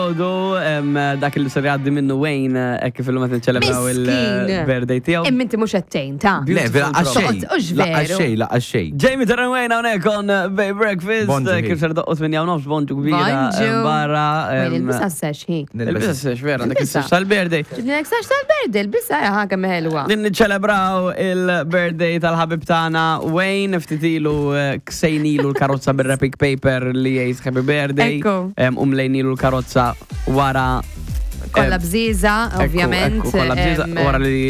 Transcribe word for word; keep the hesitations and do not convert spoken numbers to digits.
għawdu dak il ser jgħaddi minnu Wayne ekki fil-lum għet nċelebraw il-birthday tijaw. Imminti mux għattejn, ta' Le, vera, għaxxej. Għaxxej, la, għaxxej. Jamie Terran Wayne għonek on Bay Breakfast. Kif ser doqqot minn jawnofx bonġu kbira barra. Il-bisa s-sex, hi. Il-bisa s-sex, vera, nek s-sex tal-birthday. Nek s-sex tal-birthday, il-bisa ħaga meħelwa. Din nċelebraw il-birthday tal-ħabib tana Wayne, ftitilu ksejnilu l-karozza bil-Epic Paper li jgħis happy birthday. Umlejnilu l-karozza wara kolla bżiza, ovvjament. Kolla bżiza wara li